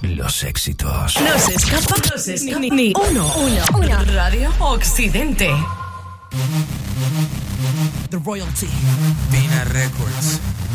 Los éxitos. No se escapa ni uno. Radio Occidente. The Royalty. Pina Records.